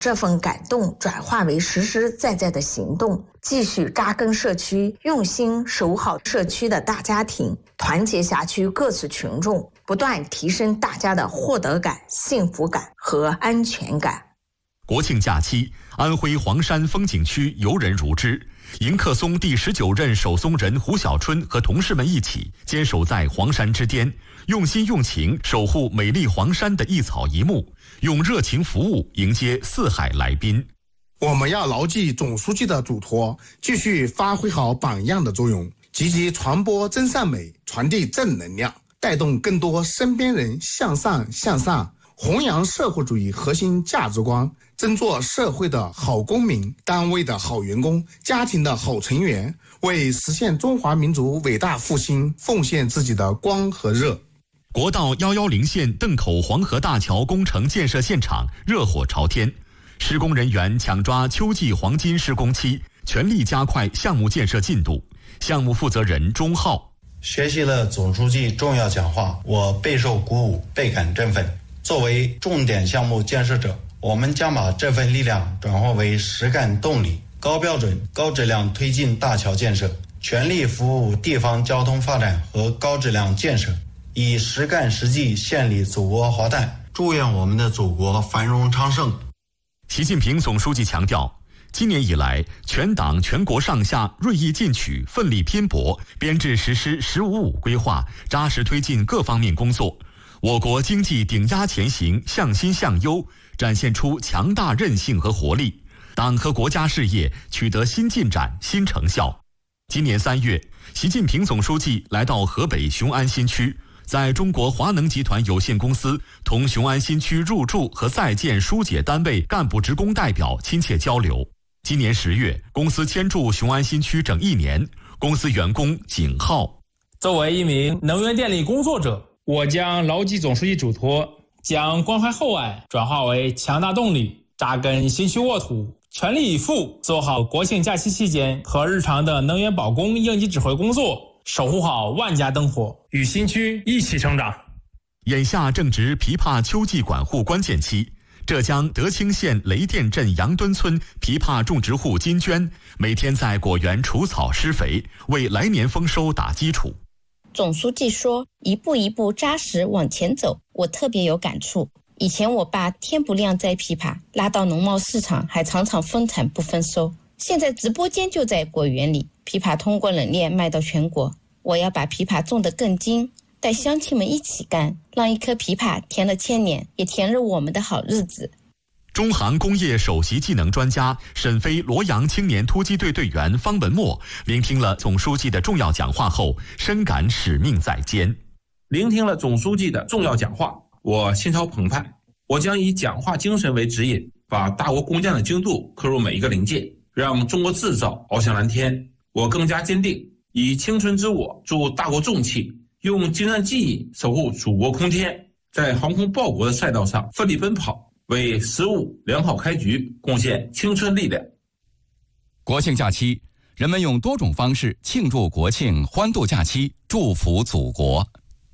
这份感动转化为实实在在的行动，继续扎根社区，用心守好社区的大家庭，团结辖区各次群众，不断提升大家的获得感、幸福感和安全感。 国庆假期，安徽黄山风景区游人如织。迎客松第19任守松人胡小春和同事们一起坚守在黄山之巅，用心用情守护美丽黄山的一草一木，用热情服务迎接四海来宾。 我们要牢记总书记的嘱托，继续发挥好榜样的作用，积极传播真善美，传递正能量，带动更多身边人向上向上，弘扬社会主义核心价值观，真做社会的好公民，单位的好员工，家庭的好成员，为实现中华民族伟大复兴奉献自己的光和热。 国道110线邓口黄河大桥工程建设现场热火朝天，施工人员抢抓秋季黄金施工期，全力加快项目建设进度。项目负责人钟浩： 学习了总书记重要讲话，我备受鼓舞，倍感振奋。作为重点项目建设者，我们将把这份力量转化为实干动力，高标准、高质量推进大桥建设，全力服务地方交通发展和高质量建设，以实干实际献礼祖国华诞，祝愿我们的祖国繁荣昌盛。 习近平总书记强调，今年以来，全党全国上下锐意进取、奋力拼搏，编制实施“15+5”规划，扎实推进各方面工作。我国经济顶压前行，向新向优，展现出强大韧性和活力，党和国家事业取得新进展、新成效。今年3月，习近平总书记来到河北雄安新区，在中国华能集团有限公司同雄安新区入驻和在建疏解单位干部职工代表亲切交流。今年10月，公司迁驻雄安新区整1年，公司员工景浩： 作为一名能源电力工作者，我将牢记总书记嘱托，将关怀厚爱转化为强大动力，扎根新区沃土，全力以赴做好国庆假期期间和日常的能源保供应急指挥工作，守护好万家灯火，与新区一起成长。 眼下正值枇杷秋季管护关键期，浙江德清县雷店镇杨墩村枇杷种植户金娟每天在果园除草施肥，为来年丰收打基础。 总书记说，一步一步扎实往前走，我特别有感触。以前我爸天不亮摘枇杷，拉到农贸市场还常常分产不分收。现在直播间就在果园里，枇杷通过冷链卖到全国。我要把枇杷种得更精，带乡亲们一起干，让一颗枇杷甜了1000年，也甜了我们的好日子。 中航工业首席技能专家、沈飞罗阳青年突击队队员方文墨聆听了总书记的重要讲话后，深感使命在肩。 聆听了总书记的重要讲话，我心潮澎湃。我将以讲话精神为指引，把大国工匠的精度刻入每一个零件，让中国制造翱翔蓝天。我更加坚定，以青春之我助大国重器，用精湛技艺守护祖国空天，在航空报国的赛道上奋力奔跑，为15良好开局贡献青春力量。 国庆假期，人们用多种方式庆祝国庆，欢度假期，祝福祖国。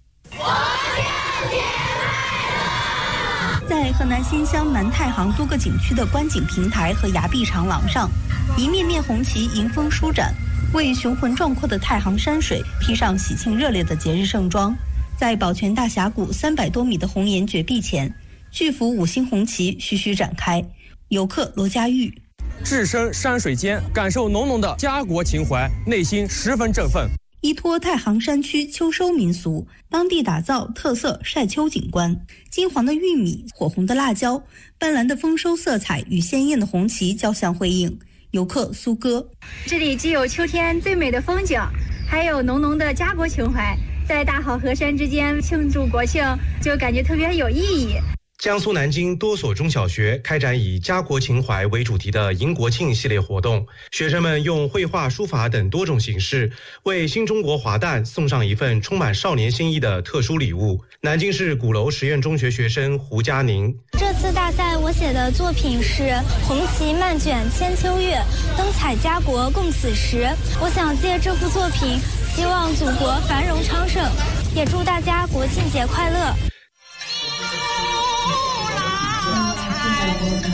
在河南新乡南太行多个景区的观景平台和崖壁长廊上，一面面红旗迎风舒展，为雄浑壮阔的太行山水披上喜庆热烈的节日盛装。在宝泉大峡谷300多米的红岩绝壁前，巨幅5星红旗徐徐展开。游客罗家玉： 置身山水间，感受浓浓的家国情怀，内心十分振奋。 依托太行山区秋收民俗，当地打造特色晒秋景观，金黄的玉米，火红的辣椒，斑斓的丰收色彩与鲜艳的红旗交相辉映。游客苏哥： 这里既有秋天最美的风景，还有浓浓的家国情怀，在大好河山之间庆祝国庆，就感觉特别有意义。 江苏南京多所中小学开展以家国情怀为主题的迎国庆系列活动，学生们用绘画、书法等多种形式，为新中国华诞送上一份充满少年心意的特殊礼物。南京市鼓楼实验中学学生胡佳宁： 这次大赛我写的作品是《红旗漫卷千秋月，灯彩家国共此时》。我想借这幅作品，希望祖国繁荣昌盛，也祝大家国庆节快乐。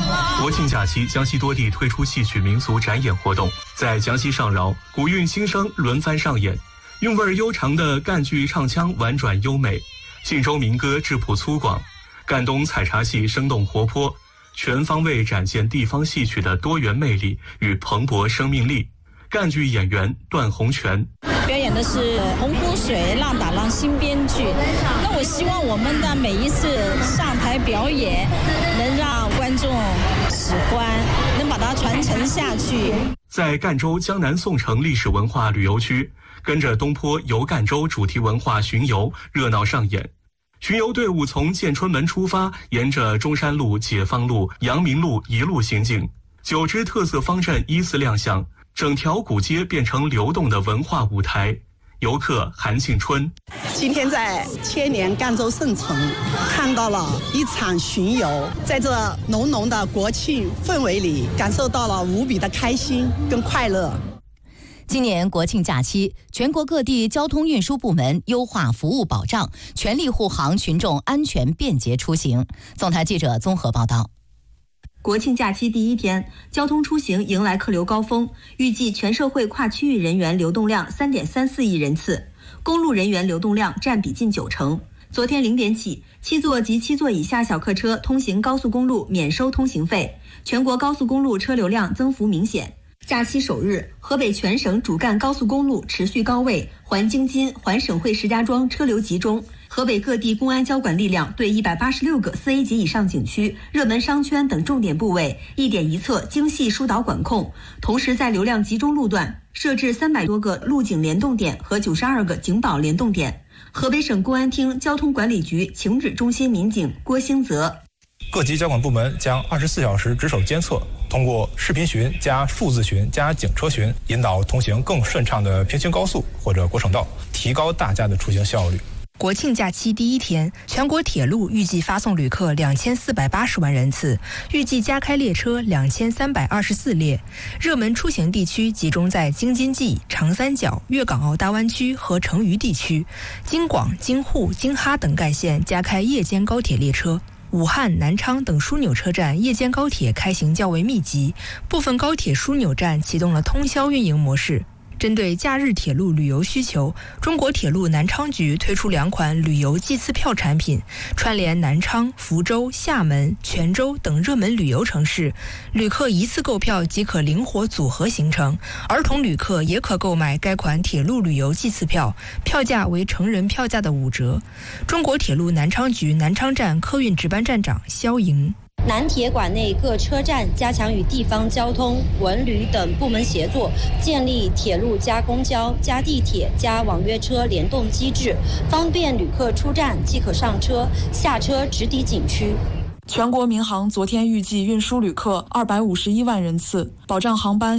国庆假期，江西多地推出戏曲民俗展演活动。在江西上饶，古韵新声轮番上演，韵味悠长的赣剧唱腔婉转优美，信州民歌质朴粗犷，赣东采茶戏生动活泼，全方位展现地方戏曲的多元魅力与蓬勃生命力。赣剧演员段洪泉表演的是洪湖水浪打浪新编剧。那我希望我们的每一次上台表演能让观众喜欢，能把它传承下去。 在赣州江南宋城历史文化旅游区，跟着东坡游赣州主题文化巡游热闹上演。巡游队伍从建春门出发，沿着中山路、解放路、阳明路一路行进，9支特色方阵依次亮相，整条古街变成流动的文化舞台。游客韩庆春： 今天在千年赣州圣城看到了一场巡游，在这浓浓的国庆氛围里，感受到了无比的开心跟快乐。 今年国庆假期，全国各地交通运输部门优化服务保障，全力护航群众安全便捷出行。总台记者综合报道。 国庆假期第一天，交通出行迎来客流高峰，预计全社会跨区域人员流动量3.34亿人次，公路人员流动量占比近90%。昨天0点起，7座及7座以下小客车通行高速公路免收通行费，全国高速公路车流量增幅明显。假期首日，河北全省主干高速公路持续高位，环京津、环省会石家庄车流集中。河北各地公安交管力量对186个4A 级以上景区、热门商圈等重点部位一点一策精细疏导管控，同时在流量集中路段设置300多个路警联动点和92个警保联动点。河北省公安厅交通管理局情指中心民警郭兴泽： 各级交管部门将24小时值守监测，通过视频巡加数字巡加警车巡，引导通行更顺畅的平行高速或者国省道，提高大家的出行效率。 国庆假期第一天，全国铁路预计发送旅客2480万人次，预计加开列车2324列。热门出行地区集中在京津冀、长三角、粤港澳大湾区和成渝地区。京广、京沪、京哈等干线加开夜间高铁列车。武汉、南昌等枢纽车站夜间高铁开行较为密集，部分高铁枢纽站启动了通宵运营模式。针对假日铁路旅游需求，中国铁路南昌局推出2款旅游季次票产品，串联南昌、福州、厦门、泉州等热门旅游城市，旅客一次购票即可灵活组合行程。儿童旅客也可购买该款铁路旅游季次票，票价为成人票价的5折。中国铁路南昌局南昌站客运值班站长肖莹： 南铁管内各车站加强与地方交通、文旅等部门协作，建立铁路加公交加地铁加网约车联动机制，方便旅客出站即可上车，下车直抵景区。 全国民航昨天预计运输旅客251万人次，保障航班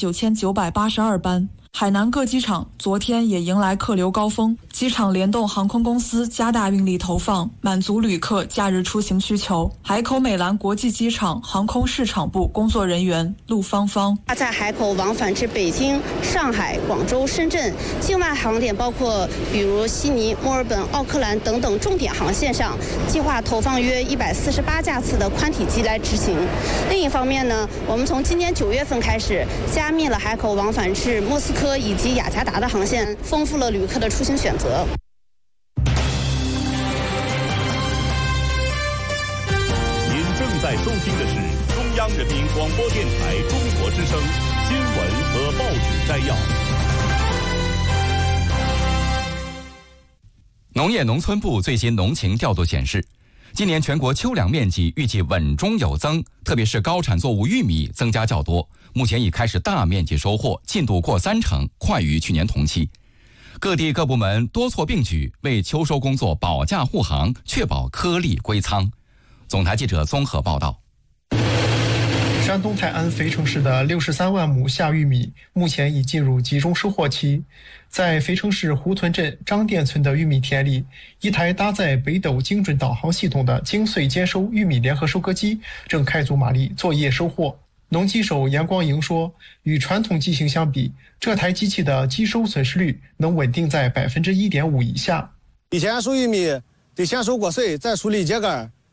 19982班。海南各机场昨天也迎来客流高峰，机场联动航空公司加大运力投放，满足旅客假日出行需求。海口美兰国际机场航空市场部工作人员陆芳芳： 在海口往返至北京、上海、广州、深圳境外航点，包括比如悉尼、墨尔本、奥克兰等等重点航线上，计划投放约148架次的宽体机来执行。另一方面呢，我们从今年9月份开始，加密了海口往返至莫斯科以及雅加达的航线，丰富了旅客的出行选择。 您正在收听的是中央人民广播电台中国之声新闻和报纸摘要。 农业农村部最新农情调度显示，今年全国秋粮面积预计稳中有增，特别是高产作物玉米增加较多，目前已开始大面积收获，进度过30%，快于去年同期。各地各部门多措并举，为秋收工作保驾护航，确保颗粒归仓。总台记者综合报道。 山东泰安肥城市的63万亩夏玉米目前已进入集中收获期。在肥城市胡屯镇张店村的玉米田里，一台搭载北斗精准导航系统的精碎兼收玉米联合收割机正开足马力作业收获。农机手杨光营说，与传统机型相比，这台机器的机收损失率能稳定在1.5%以下。 以前收玉米得先收果穗，再处理秸秆，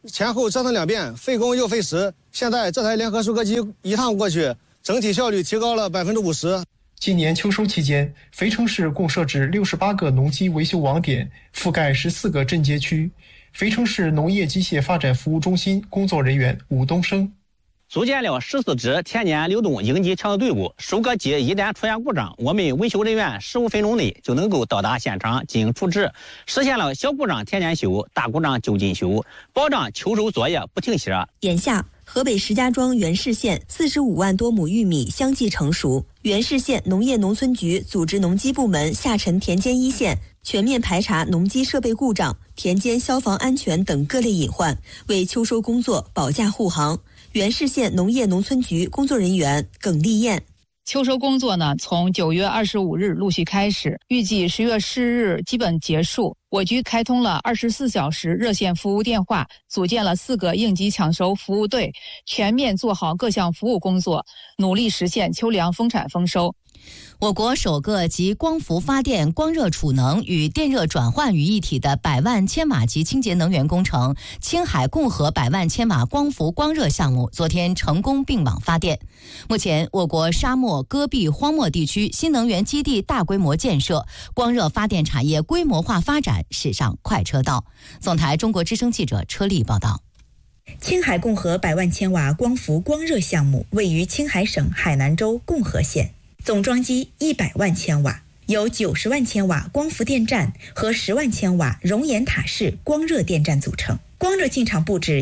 前后折腾2遍，费工又费时。现在这台联合收割机一趟过去，整体效率提高了50%。 今年秋收期间，肥城市共设置68个农机维修网点，覆盖14个镇街区。肥城市农业机械发展服务中心工作人员武东升。 组建了14支田间流动应急抢救队伍，收割机一旦出现故障，我们维修人员15分钟内就能够到达现场进行处置，实现了小故障田间修，大故障就近修，保障秋收作业不停歇。 眼下，河北石家庄原市县45万多亩玉米相继成熟，原市县农业农村局组织农机部门下沉田间一线，全面排查农机设备故障、田间消防安全等各类隐患，为秋收工作保驾护航。原市县农业农村局工作人员耿丽燕。 秋收工作呢，从9月25日陆续开始，预计10月10日基本结束。我局开通了24小时热线服务电话，组建了4个应急抢收服务队，全面做好各项服务工作，努力实现秋粮丰产丰收。 我国首个集光伏发电、光热储能与电热转换于一体的100万千瓦级清洁能源工程——青海共和100万千瓦光伏光热项目昨天成功并网发电。目前，我国沙漠、戈壁、荒漠地区新能源基地大规模建设，光热发电产业规模化发展驶上快车道。总台中国之声记者车丽报道。 青海共和100万千瓦光伏光热项目位于青海省海南州共和县。总装机100万千瓦，由90万千瓦光伏电站和10万千瓦熔岩塔式光热电站组成。光热进场布置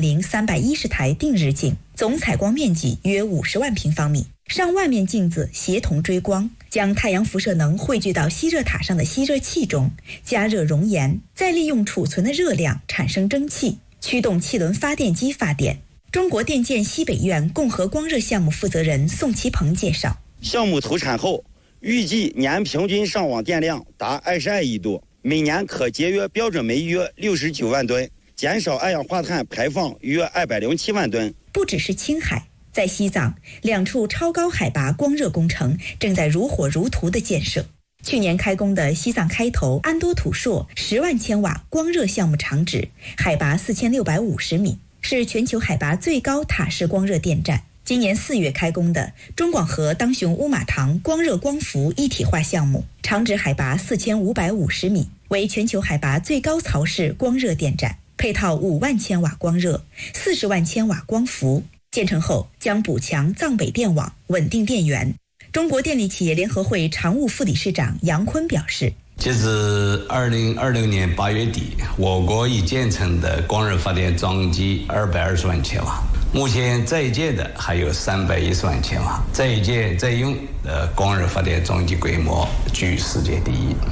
10310台定日镜，总采光面积约50万平方米，上万面镜子协同追光，将太阳辐射能汇聚到吸热塔上的吸热器中，加热熔岩，再利用储存的热量产生蒸汽，驱动气轮发电机发电。中国电建西北院共和光热项目负责人宋其鹏介绍。 项目投产后，预计年平均上网电量达22亿度，每年可节约标准煤约69万吨，减少二氧化碳排放约207万吨。 不只是青海，在西藏，2处超高海拔光热工程正在如火如荼的建设。去年开工的西藏开头安多土硕10万千瓦光热项目场址，海拔4650米，是全球海拔最高塔式光热电站。今年4月开工的中广核当雄乌马塘光热光伏一体化项目，场址海拔4550米，为全球海拔最高槽式光热电站，配套5万千瓦光热、40万千瓦光伏。建成后将补强藏北电网，稳定电源。中国电力企业联合会常务副理事长杨坤表示， 截至2026年8月底，我国已建成的光热发电装机220万千瓦，目前在建的还有310万千瓦，在建在用的光热发电装机规模居世界第一。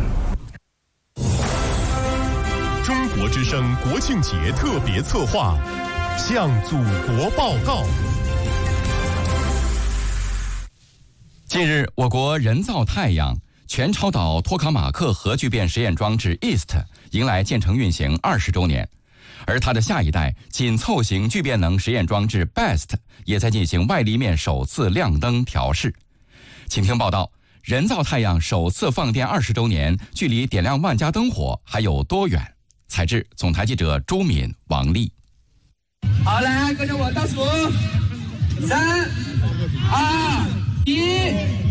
中国之声国庆节特别策划，向祖国报告。 近日，我国人造太阳全超导托卡马克核聚变实验装置 EAST 迎来建成运行20周年，而它的下一代紧凑型聚变能实验装置 BEST 也在进行外立面首次亮灯调试。请听报道：人造太阳首次放电20周年，距离点亮万家灯火还有多远？采制总台记者朱敏、王丽。 好，来跟着我倒数，3、2、1。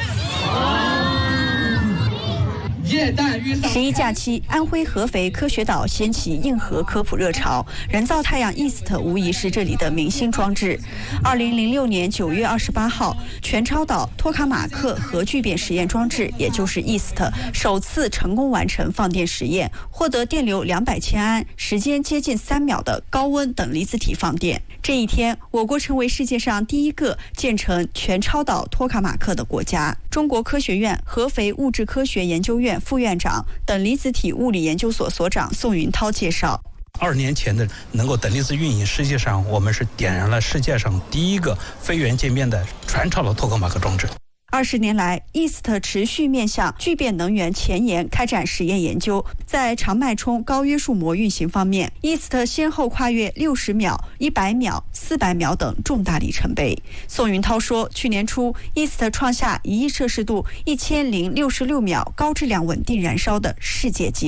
11假期，安徽合肥科学岛掀起硬核科普热潮，人造太阳 EAST 无疑是这里的明星装置。2006年9月28号，全超导托卡马克核聚变实验装置，也就是 EAST 首次成功完成放电实验，获得电流200千安、时间接近3秒的高温等离子体放电。这一天，我国成为世界上第一个建成全超导托卡马克的国家。中国科学院合肥物质科学研究院副院长、等离子体物理研究所所长宋云涛介绍 ，20年前的能够等离子运行，实际上我们是点燃了世界上第一个非元界面的全超导托卡马克装置。 20年来 ，EAST 持续面向聚变能源前沿开展实验研究。在长脉冲高约束膜运行方面 ，EAST 先后跨越60秒、100秒、400秒等重大里程碑。宋云涛说，去年初 ，EAST 创下1亿摄氏度1066秒高质量稳定燃烧的世界纪录。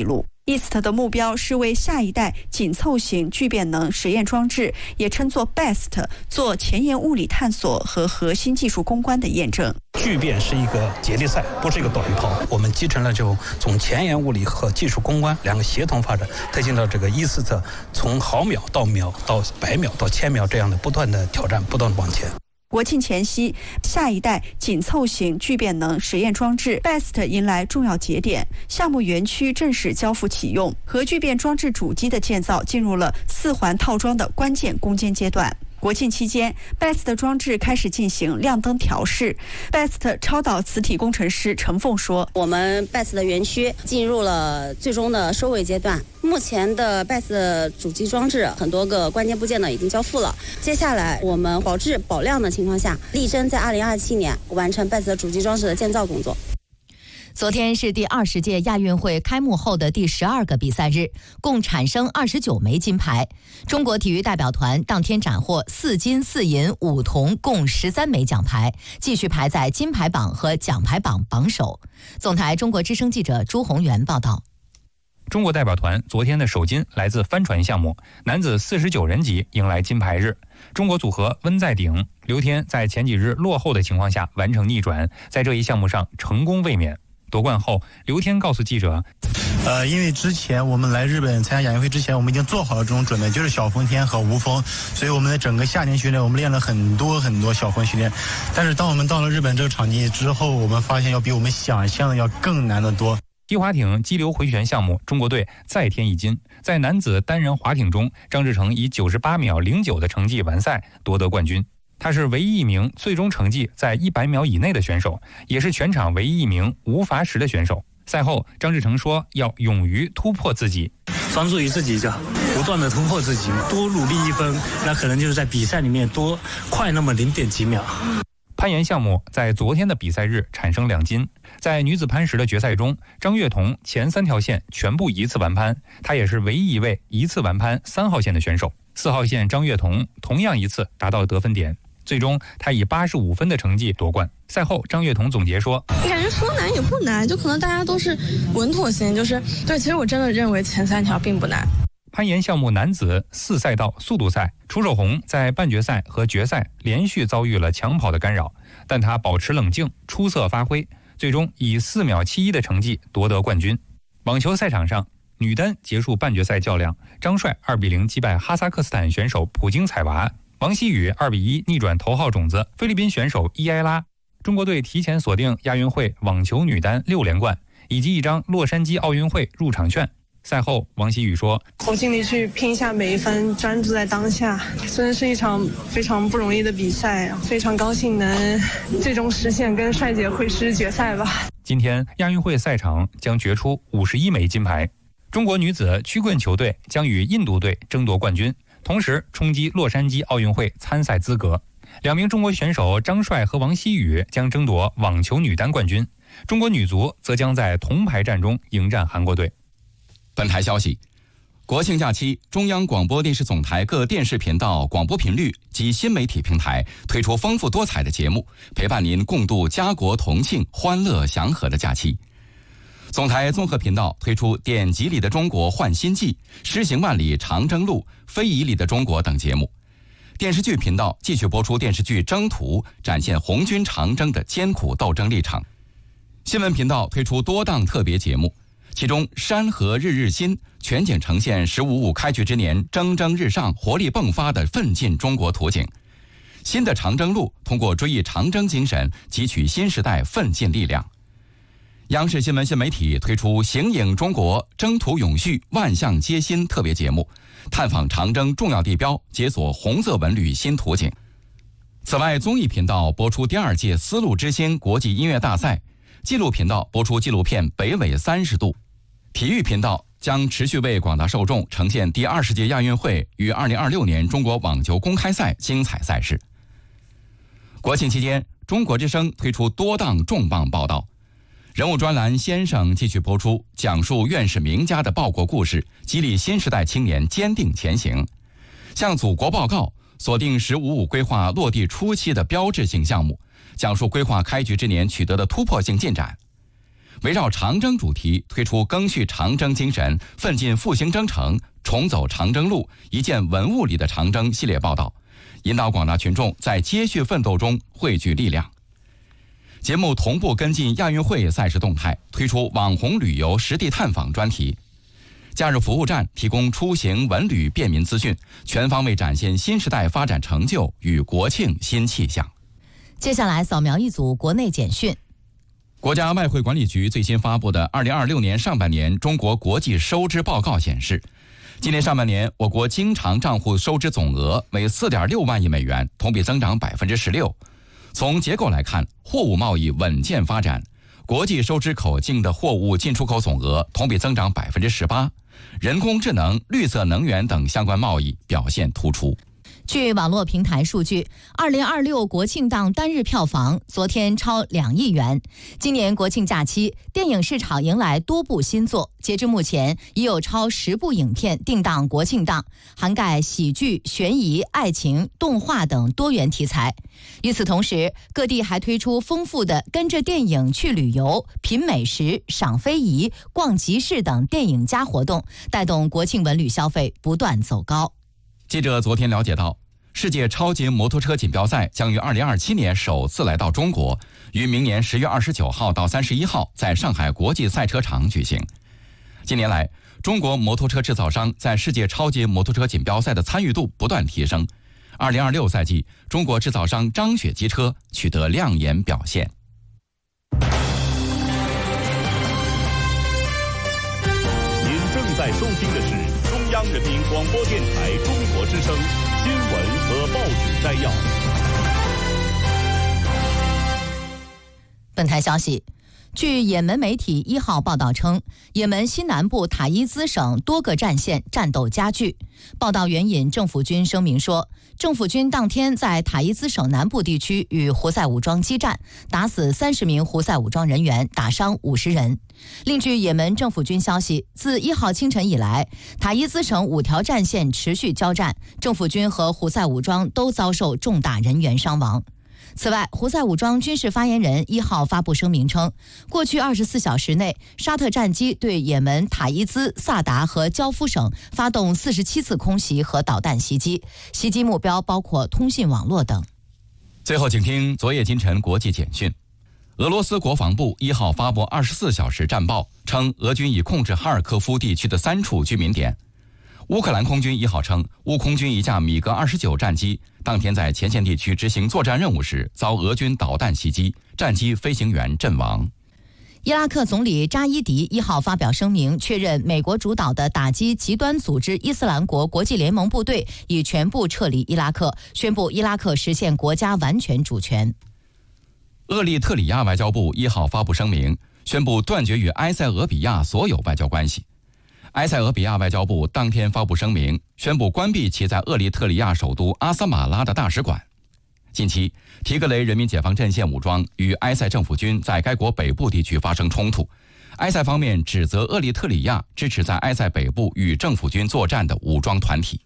EAST 的目标是为下一代紧凑型聚变能实验装置，也称作 BEST， 做前沿物理探索和核心技术攻关的验证。 聚变是一个接力赛，不是一个短跑。我们集成了就从前沿物理和技术攻关两个协同发展，推进到这个EAST从毫秒到秒到100秒到1000秒这样的不断的挑战，不断的往前。 国庆前夕，下一代紧凑型聚变能实验装置 BEST 迎来重要节点，项目园区正式交付启用，核聚变装置主机的建造进入了4环套装的关键攻坚阶段。国庆期间 ，BEST 装置开始进行亮灯调试。BEST 超导磁体工程师陈凤说：“ 我们 BEST 的园区进入了最终的收尾阶段。目前的 BEST 主机装置很多个关键部件呢已经交付了。接下来我们保质保量的情况下，力争在2027年完成 BEST 主机装置的建造工作。” 昨天是第20届亚运会开幕后的第12个比赛日，共产生29枚金牌。中国体育代表团当天斩获4金4银5铜，共13枚奖牌，继续排在金牌榜和奖牌榜榜首。总台中国之声记者朱宏元报道。 中国代表团昨天的首金来自帆船项目，男子49人级迎来金牌日。中国组合温在鼎、刘天在前几日落后的情况下完成逆转，在这一项目上成功卫冕。夺冠后，刘天告诉记者：“ 因为之前我们来日本参加亚运会之前，我们已经做好了这种准备，就是小风天和无风，所以我们的整个夏天训练，我们练了很多小风训练。但是当我们到了日本这个场地之后，我们发现要比我们想象的要更难得多。” 低滑艇激流回旋项目，中国队再添一金。在男子单人划艇中，张志成以98秒09的成绩完赛，夺得冠军。他是唯一一名最终成绩在100秒以内的选手，也是全场唯一一名无罚时的选手。赛后，张志成说要勇于突破自己， 专注于自己，就不断的突破自己，多努力一分，那可能就是在比赛里面多快那么0点几秒。 攀岩项目在昨天的比赛日产生2金。在女子攀石的决赛中，张悦彤前3条线全部一次完攀，她也是唯一一位一次完攀3号线的选手。4号线张悦彤同样一次达到得分点。最终，他以85分的成绩夺冠。赛后，张悦彤总结说：“ 感觉说难也不难，就可能大家都是稳妥型，就是对。其实我真的认为前3条并不难。” 攀岩项目男子4赛道速度赛，楚守宏在半决赛和决赛连续遭遇了抢跑的干扰，但他保持冷静，出色发挥，最终以4秒71的成绩夺得冠军。网球赛场上，女单结束半决赛较量，张帅2比0击败哈萨克斯坦选手普京采娃。王希雨2比1逆转头号种子菲律宾选手伊埃拉，中国队提前锁定亚运会网球女单6连冠，以及一张洛杉矶奥运会入场券。赛后，王希雨说：“ 我尽力去拼一下每一分，专注在当下。真的是一场非常不容易的比赛，非常高兴能最终实现跟帅姐会师决赛吧。” 今天亚运会赛场将决出51枚金牌，中国女子曲棍球队将与印度队争夺冠军。同时冲击洛杉矶奥运会参赛资格。2名中国选手张帅和王希雨将争夺网球女单冠军，中国女足则将在铜牌战中迎战韩国队。 本台消息，国庆假期，中央广播电视总台各电视频道、广播频率及新媒体平台推出丰富多彩的节目，陪伴您共度家国同庆、欢乐祥和的假期。总台综合频道推出《典籍里的中国焕新纪》、《诗行万里长征路》、《非遗里的中国》等节目。电视剧频道继续播出电视剧《征途》，展现红军长征的艰苦斗争历程。新闻频道推出多档特别节目，其中《山河日日新》全景呈现“15·5”开局之年蒸蒸日上、活力迸发的奋进中国图景。新的长征路通过追忆长征精神，汲取新时代奋进力量。央视新闻新媒体推出《形影中国，征途永续，万象皆新》特别节目，探访长征重要地标，解锁红色文旅新图景。此外，综艺频道播出第2届丝路之星国际音乐大赛，纪录频道播出纪录片《北纬30度》，体育频道将持续为广大受众呈现第20届亚运会与2026年中国网球公开赛精彩赛事。国庆期间，中国之声推出多档重磅报道。人物专栏先生继续播出，讲述院士名家的报国故事，激励新时代青年坚定前行。向祖国报告，锁定“15·5”规划落地初期的标志性项目，讲述规划开局之年取得的突破性进展。 围绕长征主题推出赓续长征精神、奋进复兴征程、重走长征路、一件文物里的长征系列报道，引导广大群众在接续奋斗中汇聚力量。节目同步跟进亚运会赛事动态，推出网红旅游实地探访专题。假日服务站提供出行文旅便民资讯，全方位展现新时代发展成就与国庆新气象。 接下来扫描一组国内简讯。 国家外汇管理局最新发布的2026年上半年中国国际收支报告显示，今年上半年我国经常账户收支总额为4.6万亿美元，同比增长16%。从结构来看，货物贸易稳健发展，国际收支口径的货物进出口总额同比增长18%，人工智能、绿色能源等相关贸易表现突出。 据网络平台数据，2026国庆档单日票房昨天超2亿元。今年国庆假期，电影市场迎来多部新作，截至目前已有超10部影片定档国庆档，涵盖喜剧、悬疑、爱情、动画等多元题材。与此同时，各地还推出丰富的跟着电影去旅游、品美食、赏非遗、逛集市等电影加活动，带动国庆文旅消费不断走高。 记者昨天了解到，世界超级摩托车锦标赛将于2027年首次来到中国，于明年10月29号到31号在上海国际赛车场举行。近年来，中国摩托车制造商在世界超级摩托车锦标赛的参与度不断提升。2026赛季，中国制造商张雪机车取得亮眼表现。 您正在收听的是中央人民广播电台中国之声新闻和报纸摘要。 本台消息，据也门媒体1号报道称，也门西南部塔伊兹省多个战线战斗加剧。报道援引政府军声明说，政府军当天在塔伊兹省南部地区与胡塞武装激战，打死30名胡塞武装人员，打伤50人。另据也门政府军消息，自1号清晨以来，塔伊兹省5条战线持续交战，政府军和胡塞武装都遭受重大人员伤亡。此外，胡塞武装军事发言人1号发布声明称，过去24小时内，沙特战机对也门塔伊兹、萨达和焦夫省发动47次空袭和导弹袭击，袭击目标包括通信网络等。 最后，请听昨夜今晨国际简讯。俄罗斯国防部1号发布24小时战报，称俄军已控制哈尔科夫地区的3处居民点。乌克兰空军1号称，乌空军一架米格29战机当天在前线地区执行作战任务时遭俄军导弹袭击，战机飞行员阵亡。 伊拉克总理扎伊迪1号发表声明，确认美国主导的打击极端组织伊斯兰国国际联盟部队已全部撤离伊拉克，宣布伊拉克实现国家完全主权。 厄立特里亚外交部1号发布声明，宣布断绝与埃塞俄比亚所有外交关系。埃塞俄比亚外交部当天发布声明，宣布关闭其在厄立特里亚首都阿萨马拉的大使馆。近期，提格雷人民解放阵线武装与埃塞政府军在该国北部地区发生冲突，埃塞方面指责厄立特里亚支持在埃塞北部与政府军作战的武装团体。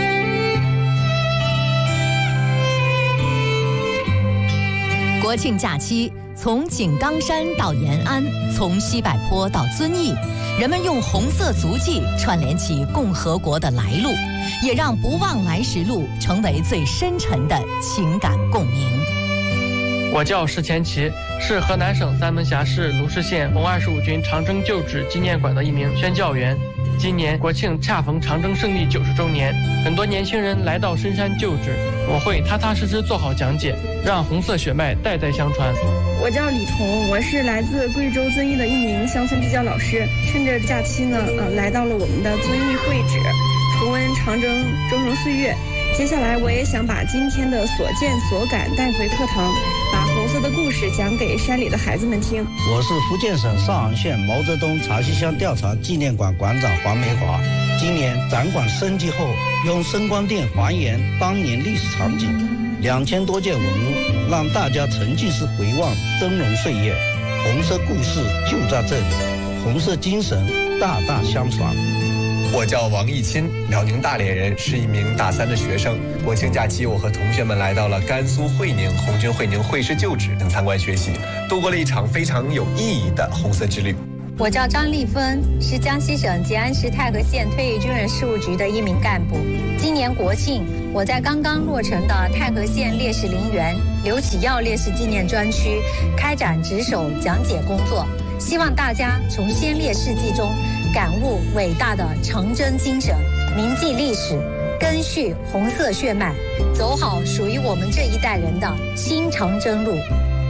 国庆假期，从井冈山到延安，从西柏坡到遵义，人们用红色足迹串联起共和国的来路，也让不忘来时路成为最深沉的情感共鸣。 我叫石前奇，是河南省三门峡市鲁氏县红25军长征旧址纪念馆的一名宣教员。今年国庆恰逢长征胜利90周年，很多年轻人来到深山旧址，我会踏踏实实做好讲解，让红色血脉代代相传。 我叫李彤，我是来自贵州遵义的一名乡村支教老师。趁着假期呢，来到了我们的遵义会址，重温长征征程岁月。接下来我也想把今天的所见所感带回课堂，把红色的故事讲给山里的孩子们听。 我是福建省上杭县毛泽东茶溪乡调查纪念馆馆长黄梅华。今年展馆升级后，用声光电还原当年历史场景，2000多件文物，让大家沉浸式回望峥嵘岁月。红色故事就在这里，红色精神大大相传。 我叫王义钦，辽宁大连人，是一名大3的学生。国庆假期，我和同学们来到了甘肃会宁红军会宁会师旧址等参观学习，度过了一场非常有意义的红色之旅。 我叫张丽芬，是江西省吉安市太和县退役军人事务局的一名干部。今年国庆，我在刚刚落成的太和县烈士陵园刘启耀烈士纪念专区开展值守讲解工作，希望大家从先烈事迹中感悟伟大的长征精神，铭记历史，根续红色血脉，走好属于我们这一代人的新长征路。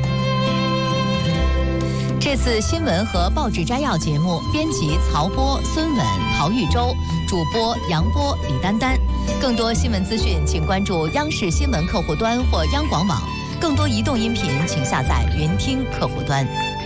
这次新闻和报纸摘要节目，编辑曹波、孙稳、陶玉洲，主播杨波、李丹丹。更多新闻资讯，请关注央视新闻客户端或央广网。更多移动音频，请下载云听客户端。